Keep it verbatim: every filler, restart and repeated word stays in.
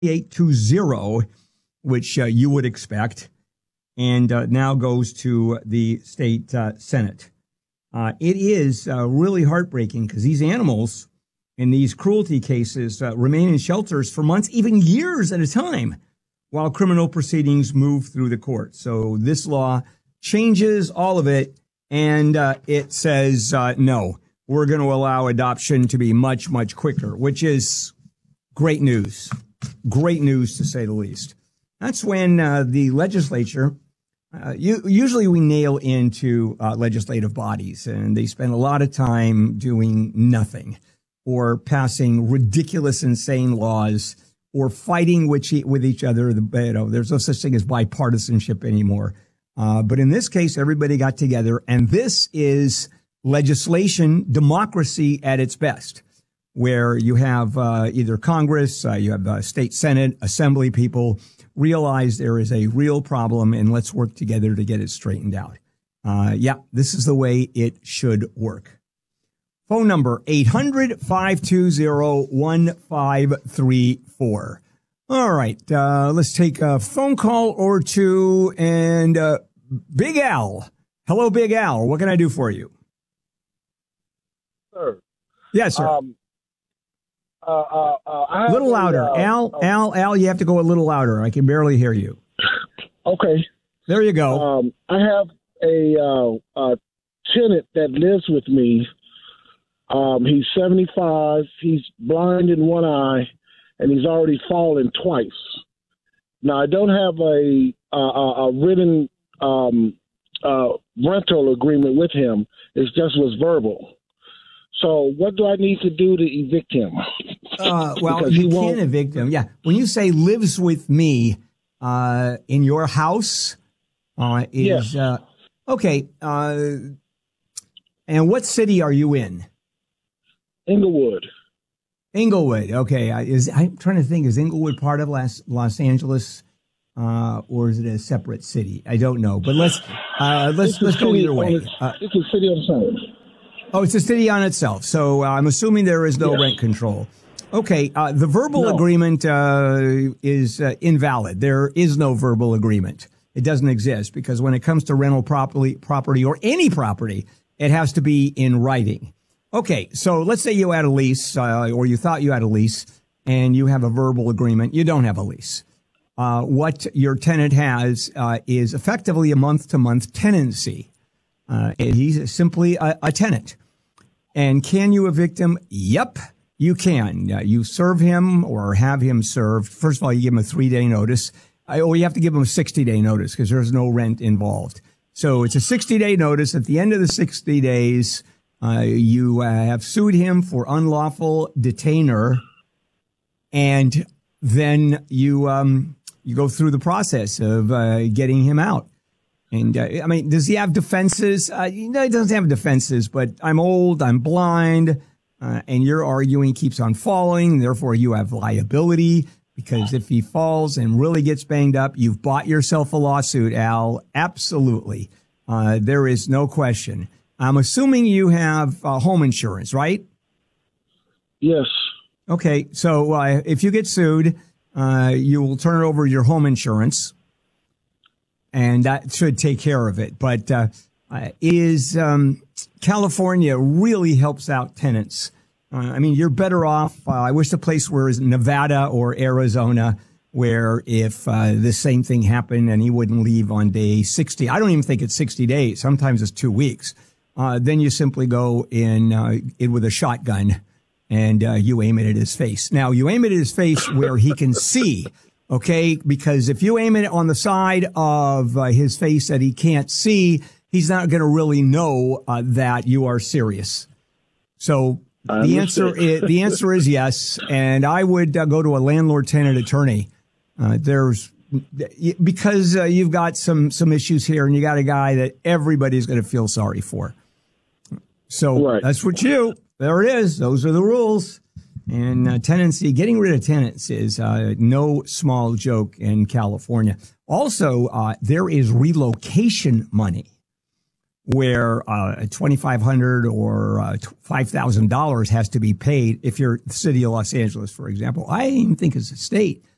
eight to zero, which uh, you would expect, and uh, now goes to the state uh, Senate. Uh, it is uh, really heartbreaking because these animals in these cruelty cases uh, remain in shelters for months, even years at a time, while criminal proceedings move through the courts. So this law changes all of it, and uh, it says, uh, no, we're going to allow adoption to be much, much quicker, which is great news. Great news, to say the least. That's when uh, the legislature, uh, you, usually we nail into uh, legislative bodies, and they spend a lot of time doing nothing or passing ridiculous, insane laws or fighting with, with each other. The, you know, there's no such thing as bipartisanship anymore. Uh, but in this case, everybody got together, and this is legislation democracy at its best, where you have uh, either Congress, uh, you have uh, state Senate, assembly people realize there is a real problem, and let's work together to get it straightened out. Uh, yeah, this is the way it should work. Phone number eight hundred, five two zero, one five three four. All right, uh, let's take a phone call or two. And uh, Big Al. Hello, Big Al. What can I do for you? Sir. Yes, sir. Um, uh, uh, uh, I a little a, louder. Uh, Al, uh, Al, Al, you have to go a little louder. I can barely hear you. Okay. There you go. Um, I have a, uh, a tenant that lives with me. Um, he's seventy-five. He's blind in one eye, and he's already fallen twice. Now, I don't have a a, a written um, uh, rental agreement with him. It just was verbal. So, what do I need to do to evict him? Uh, well, you can evict him. Yeah. When you say lives with me uh, in your house, uh, is yeah. uh, okay. Uh, and what city are you in? Inglewood. Inglewood. Okay. I, is I'm trying to think. Is Inglewood part of Los, Los Angeles, uh, or is it a separate city? I don't know. But let's uh, let's let's go either way. Its, uh, it's a city on its own. Oh, it's a city on itself. So uh, I'm assuming there is no yes. rent control. Okay. Uh, the verbal no. agreement uh, is uh, invalid. There is no verbal agreement. It doesn't exist because when it comes to rental property, property or any property, it has to be in writing. Okay, so let's say you had a lease, uh, or you thought you had a lease, and you have a verbal agreement. You don't have a lease. Uh, what your tenant has uh, is effectively a month-to-month tenancy. Uh, and he's simply a, a tenant. And can you evict him? Yep, you can. Uh, you serve him or have him served. First of all, you give him a three-day notice, uh, or you have to give him a sixty-day notice because there's no rent involved. So it's a sixty-day notice. At the end of the sixty days, Uh, you uh, have sued him for unlawful detainer, and then you um, you go through the process of uh, getting him out. And uh, I mean, does he have defenses? Uh, no, he doesn't have defenses. But I'm old, I'm blind, uh, and you're arguing keeps on falling. Therefore, you have liability because if he falls and really gets banged up, you've bought yourself a lawsuit, Al. Absolutely, uh, there is no question. I'm assuming you have uh, home insurance, right? Yes. Okay. So uh, if you get sued, uh, you will turn over your home insurance, and that should take care of it. But uh, uh, is um, California really helps out tenants? Uh, I mean, you're better off. Uh, I wish the place were Nevada or Arizona, where if uh, the same thing happened and he wouldn't leave on day sixty, I don't even think it's sixty days. Sometimes it's two weeks. Uh, then you simply go in, uh, in with a shotgun and uh, you aim it at his face. Now, you aim it at his face where he can see, okay? Because if you aim it on the side of uh, his face that he can't see, he's not going to really know uh, that you are serious. So the answer is, the answer is yes. And I would uh, go to a landlord-tenant attorney. Uh, there's because uh, you've got some some issues here, and you got a guy that everybody's going to feel sorry for. So right. That's what you. There it is. Those are the rules. And uh, tenancy, getting rid of tenants is uh, no small joke in California. Also, uh, there is relocation money, where uh, twenty-five hundred dollars or uh, five thousand dollars has to be paid if you're the city of Los Angeles, for example. I even think it's a state.